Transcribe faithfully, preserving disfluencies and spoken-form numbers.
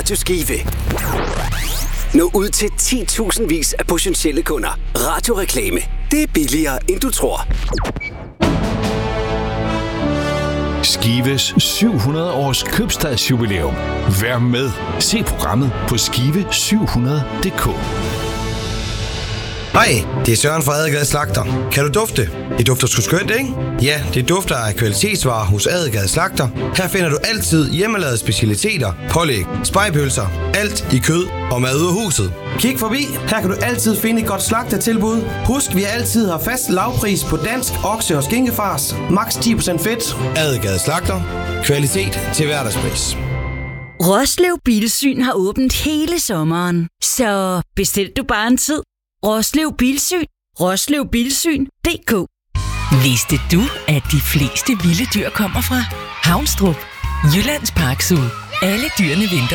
Radio Skive. Nå ud til ti tusind vis af potentielle kunder. Radioreklame. Det er billigere, end du tror. Skives syv hundrede års købstadsjubilæum. Vær med. Se programmet på skive syv hundrede punktum d k. Hej, det er Søren fra Adegade Slagter. Kan du dufte? Det dufter sgu skønt, ikke? Ja, det dufter af kvalitetsvarer hos Adegade Slagter. Her finder du altid hjemmelavede specialiteter, pålæg, spegepølser, alt i kød og mad ud af huset. Kig forbi, her kan du altid finde et godt slagtertilbud. Husk, vi altid har fast lavpris på dansk okse- og skinkefars. Max ti procent fedt. Adegade Slagter. Kvalitet til hverdagspris. Roslev Bilsyn har åbent hele sommeren, så bestil du bare en tid. Roslev Bilsyn. Roslev Bilsyn punktum d k. Vidste du, at de fleste vilde dyr kommer fra Havnstrup, Jyllands Park Zoo? Alle dyrene venter